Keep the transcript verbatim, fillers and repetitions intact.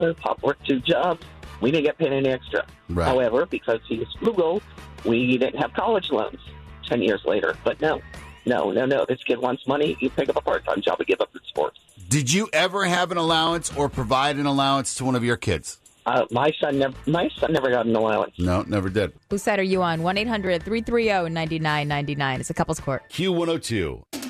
Pop worked two jobs. We didn't get paid any extra. Right. However, because he was frugal, we didn't have college loans ten years later. But no, no, no, no. This kid wants money. You pick up a part-time job and give up the sports. Did you ever have an allowance or provide an allowance to one of your kids? Uh, my son never. My son never got an allowance. No, never did. Whose side are you on? one eight hundred three three zero nine nine nine nine. It's a couple's court. Q one oh two.